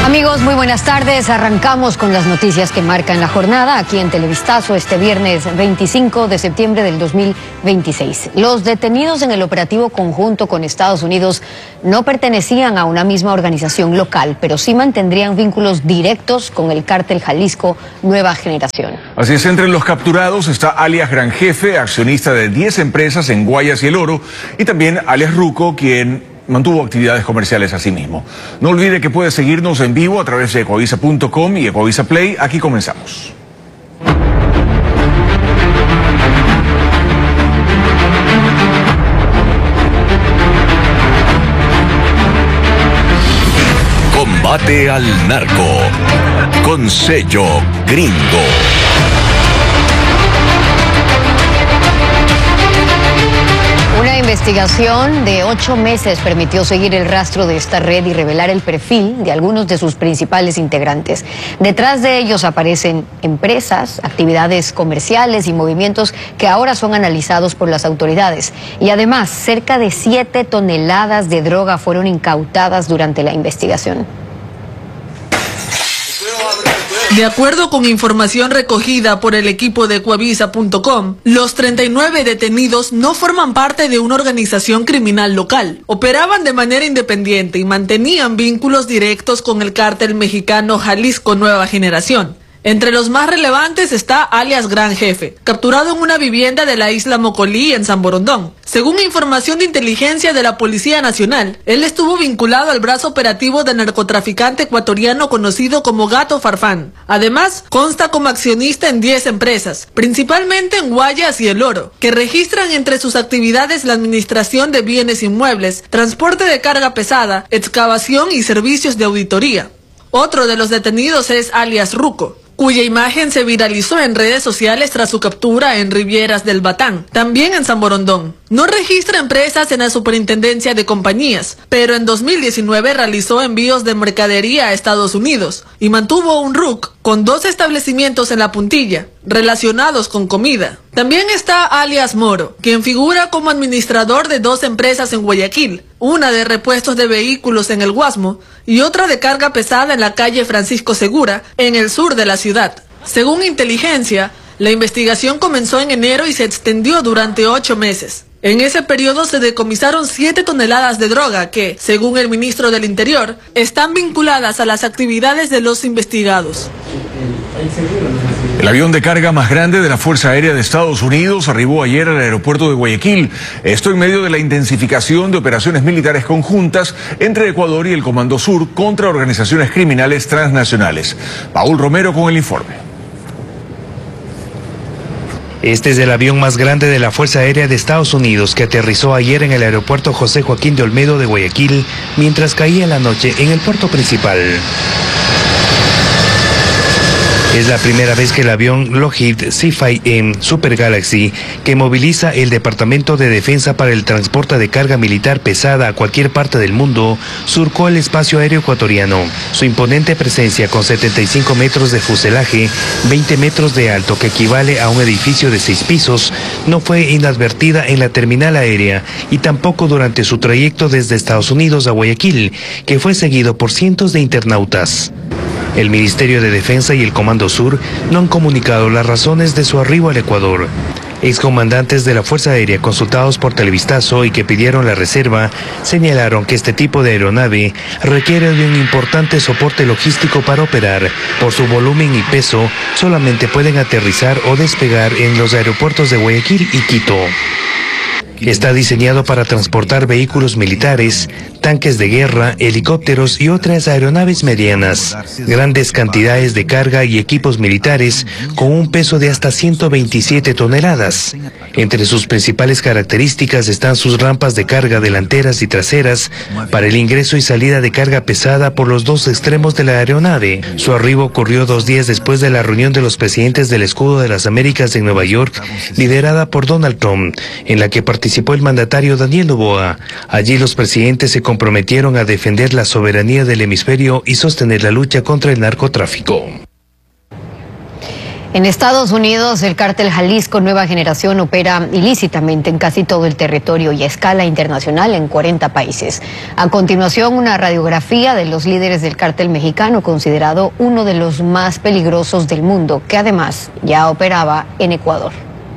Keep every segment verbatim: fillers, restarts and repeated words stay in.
Amigos, muy buenas tardes. Arrancamos con las noticias que marcan la jornada aquí en Televistazo este viernes veinticinco de septiembre del dos mil veintiséis. Los detenidos en el operativo conjunto con Estados Unidos no pertenecían a una misma organización local, pero sí mantendrían vínculos directos con el cártel Jalisco Nueva Generación. Así es, entre los capturados está alias Gran Jefe, accionista de diez empresas en Guayas y El Oro, y también alias Ruco, quien mantuvo actividades comerciales a sí mismo. No olvide que puede seguirnos en vivo a través de ecoavisa punto com y Ecoavisa Play. Aquí comenzamos. Combate al narco con sello gringo. Una investigación de ocho meses permitió seguir el rastro de esta red y revelar el perfil de algunos de sus principales integrantes. Detrás de ellos aparecen empresas, actividades comerciales y movimientos que ahora son analizados por las autoridades. Y además, cerca de siete toneladas de droga fueron incautadas durante la investigación. De acuerdo con información recogida por el equipo de ecoavisa punto com, los treinta y nueve detenidos no forman parte de una organización criminal local. Operaban de manera independiente y mantenían vínculos directos con el cártel mexicano Jalisco Nueva Generación. Entre los más relevantes está alias Gran Jefe, capturado en una vivienda de la isla Mocolí en San Borondón. Según información de inteligencia de la Policía Nacional, él estuvo vinculado al brazo operativo del narcotraficante ecuatoriano conocido como Gato Farfán. Además, consta como accionista en diez empresas, principalmente en Guayas y El Oro, que registran entre sus actividades la administración de bienes inmuebles, transporte de carga pesada, excavación y servicios de auditoría. Otro de los detenidos es alias Ruco, cuya imagen se viralizó en redes sociales tras su captura en Rivieras del Batán, también en San Borondón. No registra empresas en la Superintendencia de Compañías, pero en dos mil diecinueve realizó envíos de mercadería a Estados Unidos y mantuvo un R U C con dos establecimientos en La Puntilla, relacionados con comida. También está alias Moro, quien figura como administrador de dos empresas en Guayaquil, una de repuestos de vehículos en el Guasmo y otra de carga pesada en la calle Francisco Segura, en el sur de la ciudad. Según inteligencia, la investigación comenzó en enero y se extendió durante ocho meses. En ese periodo se decomisaron siete toneladas de droga que, según el ministro del Interior, están vinculadas a las actividades de los investigados. El avión de carga más grande de la Fuerza Aérea de Estados Unidos arribó ayer al aeropuerto de Guayaquil. Esto en medio de la intensificación de operaciones militares conjuntas entre Ecuador y el Comando Sur contra organizaciones criminales transnacionales. Paul Romero con el informe. Este es el avión más grande de la Fuerza Aérea de Estados Unidos que aterrizó ayer en el aeropuerto José Joaquín de Olmedo de Guayaquil mientras caía la noche en el puerto principal. Es la primera vez que el avión Lockheed Seafire M Super Galaxy, que moviliza el Departamento de Defensa para el transporte de carga militar pesada a cualquier parte del mundo, surcó el espacio aéreo ecuatoriano. Su imponente presencia con setenta y cinco metros de fuselaje, veinte metros de alto, que equivale a un edificio de seis pisos, no fue inadvertida en la terminal aérea y tampoco durante su trayecto desde Estados Unidos a Guayaquil, que fue seguido por cientos de internautas. El Ministerio de Defensa y el Comando Sur no han comunicado las razones de su arribo al Ecuador. Excomandantes de la Fuerza Aérea consultados por Televistazo y que pidieron la reserva, señalaron que este tipo de aeronave requiere de un importante soporte logístico para operar. Por su volumen y peso, solamente pueden aterrizar o despegar en los aeropuertos de Guayaquil y Quito. Está diseñado para transportar vehículos militares, tanques de guerra, helicópteros y otras aeronaves medianas, grandes cantidades de carga y equipos militares con un peso de hasta ciento veintisiete toneladas. Entre sus principales características están sus rampas de carga delanteras y traseras para el ingreso y salida de carga pesada por los dos extremos de la aeronave. Su arribo ocurrió dos días después de la reunión de los presidentes del Escudo de las Américas en Nueva York, liderada por Donald Trump, en la que participó Participó el mandatario Daniel Noboa. Allí los presidentes se comprometieron a defender la soberanía del hemisferio y sostener la lucha contra el narcotráfico. En Estados Unidos, el cártel Jalisco Nueva Generación opera ilícitamente en casi todo el territorio y a escala internacional en cuarenta países. A continuación, una radiografía de los líderes del cártel mexicano, considerado uno de los más peligrosos del mundo, que además ya operaba en Ecuador.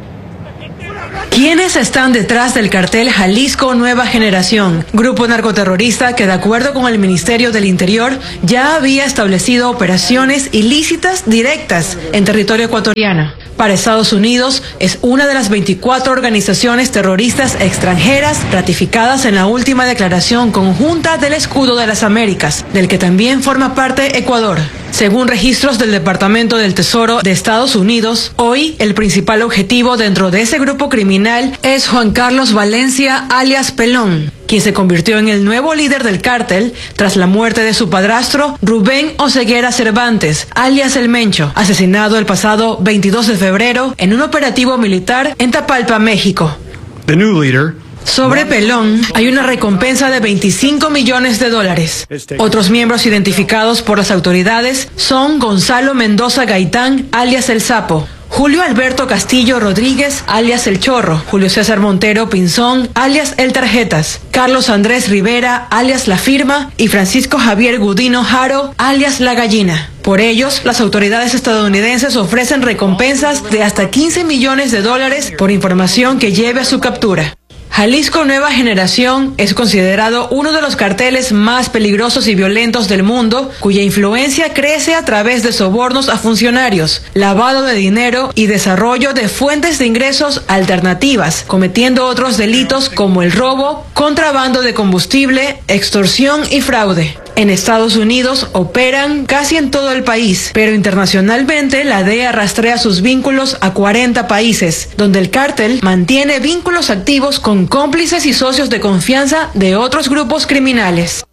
¿Quiénes están detrás del cartel Jalisco Nueva Generación? Grupo narcoterrorista que, de acuerdo con el Ministerio del Interior, ya había establecido operaciones ilícitas directas en territorio ecuatoriano. Para Estados Unidos, es una de las veinticuatro organizaciones terroristas extranjeras ratificadas en la última declaración conjunta del Escudo de las Américas, del que también forma parte Ecuador. Según registros del Departamento del Tesoro de Estados Unidos, hoy el principal objetivo dentro de ese grupo criminal es Juan Carlos Valencia, alias Pelón, quien se convirtió en el nuevo líder del cártel tras la muerte de su padrastro Rubén Oseguera Cervantes, alias El Mencho, asesinado el pasado veintidós de febrero en un operativo militar en Tapalpa, México. The new leader Sobre Pelón hay una recompensa de veinticinco millones de dólares. Otros miembros identificados por las autoridades son Gonzalo Mendoza Gaitán, alias El Sapo, Julio Alberto Castillo Rodríguez, alias El Chorro, Julio César Montero Pinzón, alias El Tarjetas, Carlos Andrés Rivera, alias La Firma, y Francisco Javier Gudino Jaro, alias La Gallina. Por ellos, las autoridades estadounidenses ofrecen recompensas de hasta quince millones de dólares por información que lleve a su captura. Jalisco Nueva Generación es considerado uno de los carteles más peligrosos y violentos del mundo, cuya influencia crece a través de sobornos a funcionarios, lavado de dinero y desarrollo de fuentes de ingresos alternativas, cometiendo otros delitos como el robo, contrabando de combustible, extorsión y fraude. En Estados Unidos operan casi en todo el país, pero internacionalmente la D E A rastrea sus vínculos a cuarenta países, donde el cártel mantiene vínculos activos con cómplices y socios de confianza de otros grupos criminales.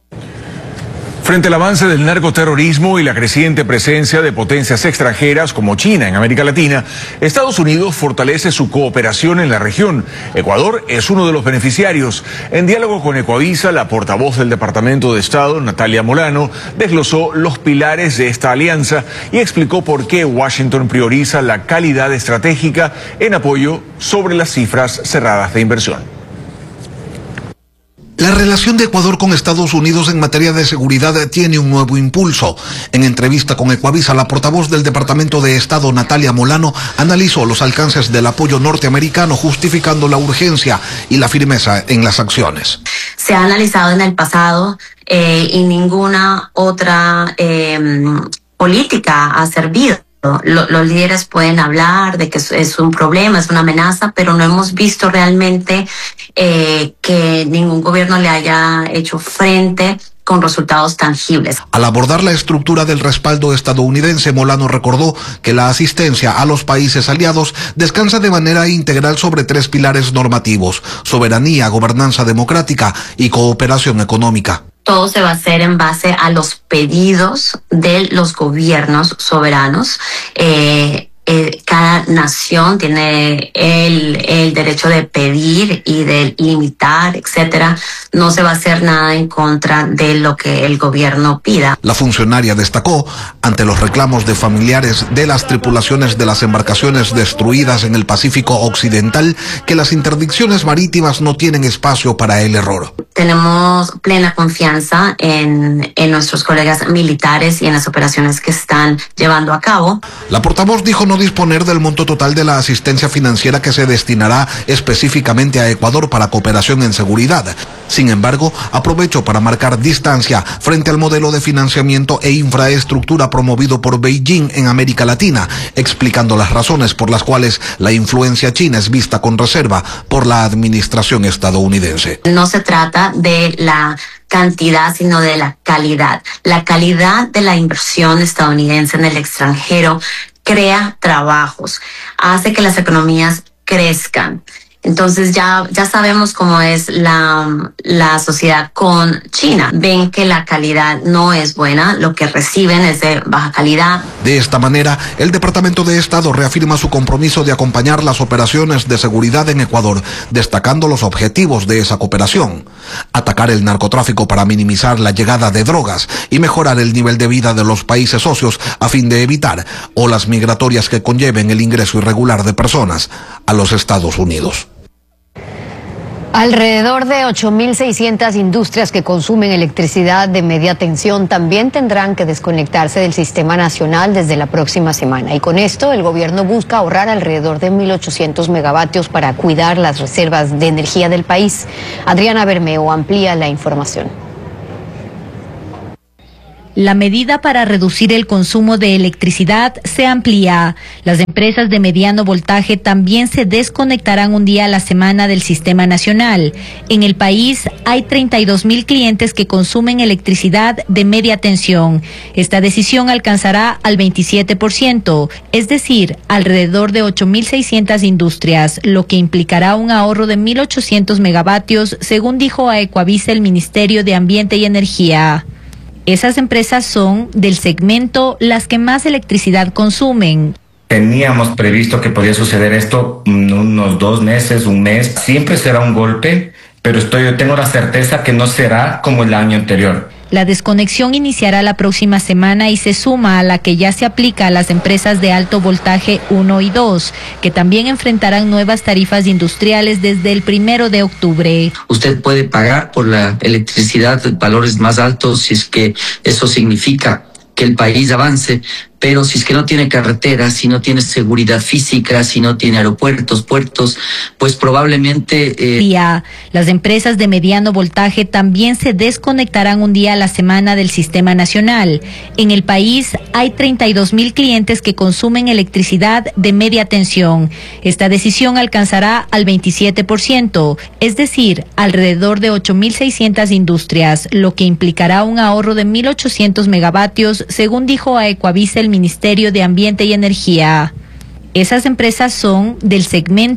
Frente al avance del narcoterrorismo y la creciente presencia de potencias extranjeras como China en América Latina, Estados Unidos fortalece su cooperación en la región. Ecuador es uno de los beneficiarios. En diálogo con Ecuavisa, la portavoz del Departamento de Estado, Natalia Molano, desglosó los pilares de esta alianza y explicó por qué Washington prioriza la calidad estratégica en apoyo sobre las cifras cerradas de inversión. La relación de Ecuador con Estados Unidos en materia de seguridad tiene un nuevo impulso. En entrevista con Ecuavisa, la portavoz del Departamento de Estado, Natalia Molano, analizó los alcances del apoyo norteamericano, justificando la urgencia y la firmeza en las acciones. Se ha analizado en el pasado eh, y ninguna otra eh, política ha servido. Los líderes pueden hablar de que es un problema, es una amenaza, pero no hemos visto realmente eh, que ningún gobierno le haya hecho frente con resultados tangibles. Al abordar la estructura del respaldo estadounidense, Molano recordó que la asistencia a los países aliados descansa de manera integral sobre tres pilares normativos: soberanía, gobernanza democrática y cooperación económica. Todo se va a hacer en base a los pedidos de los gobiernos soberanos. Eh, eh, cada nación tiene el, el derecho de pedir y de limitar, etcétera. No se va a hacer nada en contra de lo que el gobierno pida. La funcionaria destacó, ante los reclamos de familiares de las tripulaciones de las embarcaciones destruidas en el Pacífico Occidental, que las interdicciones marítimas no tienen espacio para el error. Tenemos plena confianza en, en nuestros colegas militares y en las operaciones que están llevando a cabo. La portavoz dijo no disponer del monto total de la asistencia financiera que se destinará específicamente a Ecuador para cooperación en seguridad. Sin embargo, aprovechó para marcar distancia frente al modelo de financiamiento e infraestructura promovido por Beijing en América Latina, explicando las razones por las cuales la influencia china es vista con reserva por la administración estadounidense. No se trata de la cantidad, sino de la calidad. La calidad de la inversión estadounidense en el extranjero crea trabajos, hace que las economías crezcan. Entonces ya, ya sabemos cómo es la, la sociedad con China. Ven que la calidad no es buena, lo que reciben es de baja calidad. De esta manera, el Departamento de Estado reafirma su compromiso de acompañar las operaciones de seguridad en Ecuador, destacando los objetivos de esa cooperación: atacar el narcotráfico para minimizar la llegada de drogas y mejorar el nivel de vida de los países socios a fin de evitar olas migratorias que conlleven el ingreso irregular de personas a los Estados Unidos. Alrededor de ocho mil seiscientas industrias que consumen electricidad de media tensión también tendrán que desconectarse del sistema nacional desde la próxima semana. Y con esto el gobierno busca ahorrar alrededor de mil ochocientos megavatios para cuidar las reservas de energía del país. Adriana Bermeo amplía la información. La medida para reducir el consumo de electricidad se amplía. Las empresas de mediano voltaje también se desconectarán un día a la semana del sistema nacional. En el país hay treinta y dos mil clientes que consumen electricidad de media tensión. Esta decisión alcanzará al veintisiete por ciento, es decir, alrededor de ocho mil seiscientas industrias, lo que implicará un ahorro de mil ochocientos megavatios, según dijo a Ecuavisa el Ministerio de Ambiente y Energía. Esas empresas son del segmento las que más electricidad consumen. Teníamos previsto que podía suceder esto en unos dos meses, un mes. Siempre será un golpe, pero estoy, tengo la certeza que no será como el año anterior. La desconexión iniciará la próxima semana y se suma a la que ya se aplica a las empresas de alto voltaje uno y dos, que también enfrentarán nuevas tarifas industriales desde el primero de octubre. Usted puede pagar por la electricidad valores más altos si es que eso significa que el país avance, pero si es que no tiene carreteras, si no tiene seguridad física, si no tiene aeropuertos, puertos, pues probablemente... Eh... Las empresas de mediano voltaje también se desconectarán un día a la semana del sistema nacional. En el país hay treinta y dos mil clientes que consumen electricidad de media tensión. Esta decisión alcanzará al veintisiete por ciento, es decir, alrededor de ocho mil seiscientas industrias, lo que implicará un ahorro de mil ochocientos megavatios, según dijo a Ecuavisa el Ministerio de Ambiente y Energía. Esas empresas son del segmento